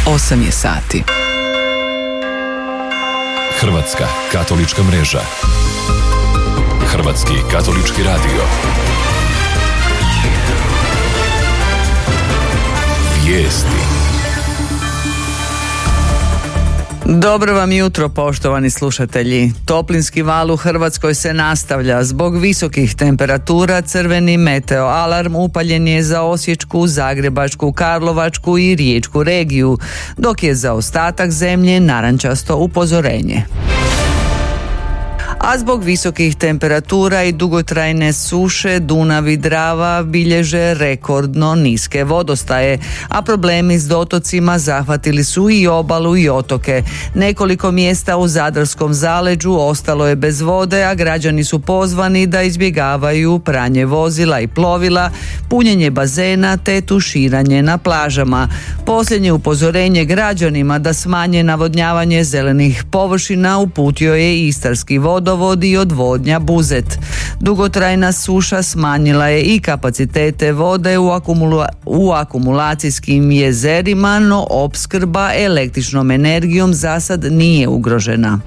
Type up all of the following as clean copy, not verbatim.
8 je sati. Hrvatska katolička mreža. Hrvatski katolički radio. Vijesti. Dobro vam jutro, poštovani slušatelji. Toplinski val u Hrvatskoj se nastavlja. Zbog visokih temperatura crveni meteo alarm upaljen je za Osječku, Zagrebačku, Karlovačku i Riječku regiju, dok je za ostatak zemlje narančasto upozorenje. A zbog visokih temperatura i dugotrajne suše Dunav i Drava bilježe rekordno niske vodostaje, a problemi s dotocima zahvatili su i obalu i otoke. Nekoliko mjesta u Zadarskom zaleđu ostalo je bez vode, a građani su pozvani da izbjegavaju pranje vozila i plovila, punjenje bazena te tuširanje na plažama. Posljednje upozorenje građanima da smanje navodnjavanje zelenih površina uputio je Istarski vodovod i odvodnja Buzet. Dugotrajna suša smanjila je i kapacitete vode u akumulacijskim jezerima, no opskrba električnom energijom za sad nije ugrožena.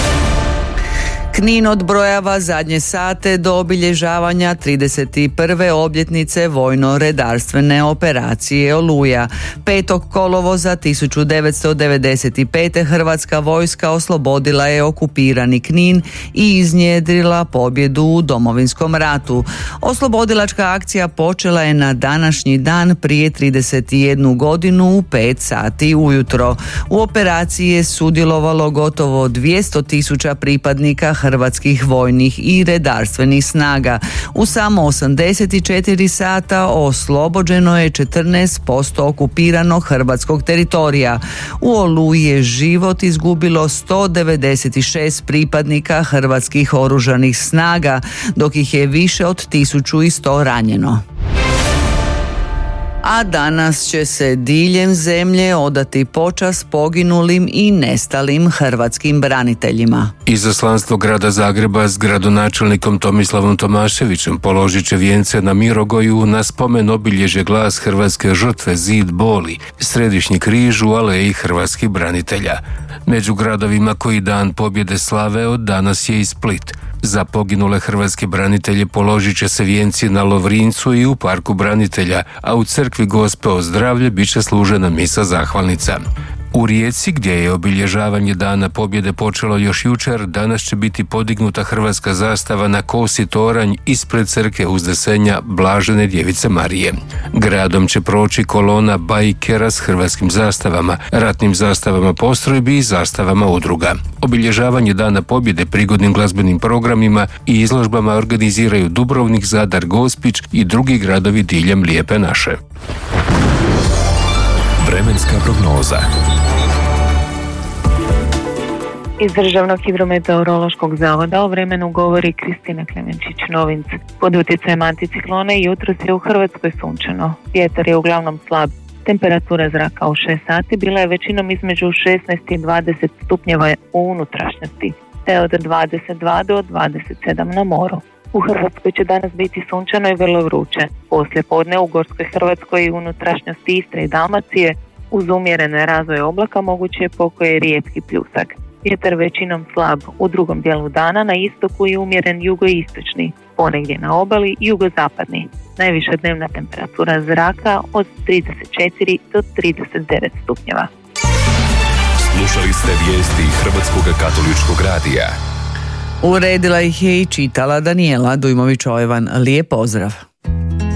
Knin odbrojava zadnje sate do obilježavanja 31. obljetnice vojno-redarstvene operacije Oluja. 5. kolovoza 1995. Hrvatska vojska oslobodila je okupirani Knin i iznjedrila pobjedu u Domovinskom ratu. Oslobodilačka akcija počela je na današnji dan prije 31 godinu u 5 sati ujutro. U operaciji je sudjelovalo gotovo 200.000 pripadnika hrvatskih vojnih i redarstvenih snaga. U samo 84 sata oslobođeno je 14% okupiranog hrvatskog teritorija. U Oluji je život izgubilo 196 pripadnika hrvatskih oružanih snaga, dok ih je više od 1100 ranjeno. A danas će se diljem zemlje odati počast poginulim i nestalim hrvatskim braniteljima. Izaslanstvo grada Zagreba s gradonačelnikom Tomislavom Tomaševićem položit će vijence na Mirogoju na spomen obilježje Glas hrvatske žrtve Zid boli, Središnji križ u aleji hrvatskih branitelja. Među gradovima koji dan pobjede slave od danas je i Split. Za poginule hrvatske branitelje položit će se vijenci na Lovrincu i u Parku branitelja, a u crkvi Gospe o zdravlje bit će služena misa zahvalnica. U Rijeci, gdje je obilježavanje Dana pobjede počelo još jučer, danas će biti podignuta hrvatska zastava na kosi toranj ispred crkve Uznesenja Blažene djevice Marije. Gradom će proći kolona bajkera s hrvatskim zastavama, ratnim zastavama postrojbi i zastavama udruga. Obilježavanje Dana pobjede prigodnim glazbenim programima i izložbama organiziraju Dubrovnik, Zadar, Gospić i drugi gradovi diljem Lijepe naše. Vremenska prognoza. Iz Državnog hidrometeorološkog zavoda o vremenu govori Kristina Klemenčić-Novinc. Pod utjecajem anticiklona jutros je u Hrvatskoj sunčano. Vjetar je uglavnom slab. Temperatura zraka u 6 sati bila je većinom između 16 i 20 stupnjeva u unutrašnjosti, te od 22 do 27 na moru. U Hrvatskoj će danas biti sunčano i vrlo vruće. Poslije podne u Gorskoj Hrvatskoj i unutrašnjosti Istre i Dalmacije uz umjerene razvoje oblaka moguće je pokoje rijetki pljusak. Vjetar većinom slab u drugom dijelu dana na istoku i umjeren jugoistočni, ponegdje na obali jugozapadni. Najviša dnevna temperatura zraka od 34 do 39 stupnjeva. Slušali ste vijesti Hrvatskog katoličkog radija. Uredila ih je i čitala Danijela Dujmović-Ojevan. Lijep pozdrav.